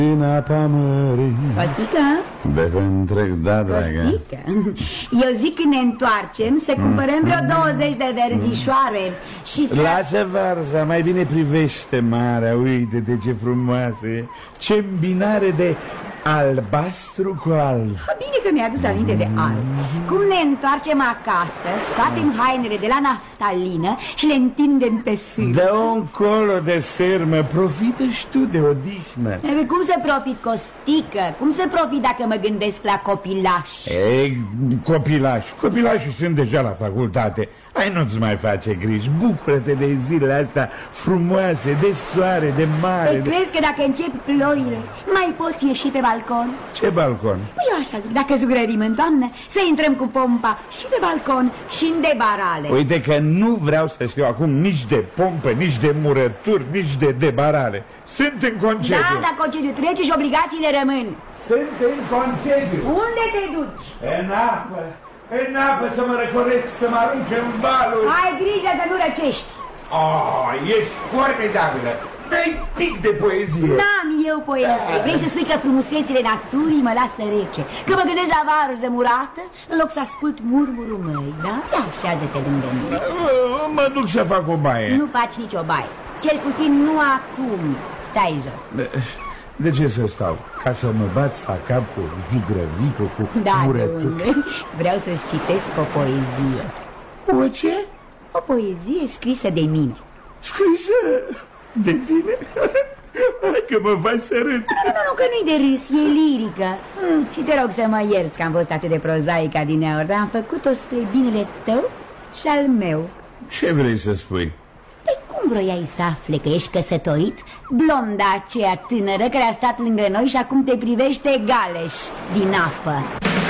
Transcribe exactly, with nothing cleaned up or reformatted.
În apa mării. Costică? De pe întreg, da, dragă. Costică, eu zic când ne întoarcem să cumpărăm vreo douăzeci de verzișoare și să... Lasă varza, mai bine privește marea. Uite-te ce frumoasă e. Ce îmbinare de albastru cu alb. Bine că mi-a adus aminte de alb. Cum ne întoarcem acasă, scoatem hainele de la naftalină și le întindem pe sân. Dă-o încolo de sârmă, profită și tu de odihnă. E, cum să profit, Costică? Cum să profit dacă mă gândesc la copilași? Ei, copilași, copilașii sunt deja la facultate. Hai, nu-ți mai face griji, bucură-te de zilele astea frumoase, de soare, de mare. Păi de... crezi că dacă încep ploile, mai poți ieși pe balcon? Ce balcon? Păi eu așa zic, dacă zugrărim în toamnă, să intrăm cu pompa și pe balcon și în debarale. Uite că nu vreau să știu acum nici de pompă, nici de murături, nici de debarale. Sunt în concediu. Da, dar concediu trece și obligațiile rămân. Sunt în concediu. Unde te duci? În apă, în apă să mă răcoresc, să mă arunc în valuri. Ai grijă să nu răcești. Oh, ești formidabilă. Dă-i pic de poezie. N-am eu poezie. Vrei să spui că frumusețile naturii mă lasă rece, că mă gândesc la varză murată în loc să ascult murmurul meu, da? Ia așează-te lângă mine. Mă duc să fac o baie. Nu faci nicio baie. Cel puțin nu acum. Stai jos. De ce să stau? Ca să mă bați la cap cu zugrăvică, cu Da, murături? de unde? Vreau să-ți citesc o poezie. O ce? O poezie scrisă de mine. Scrisă de tine? Hai că mă faci să râd. Nu, nu, nu, că nu-i de râs, e lirică. mm. Și te rog să mă ierți că am fost atât de prozaică adineauri, dar am făcut-o spre binele tău și al meu. Ce vrei să spui? Păi cum vroiai să afle că ești căsătorit? Blonda aceea tânără care a stat lângă noi și acum te privește galeș din apă.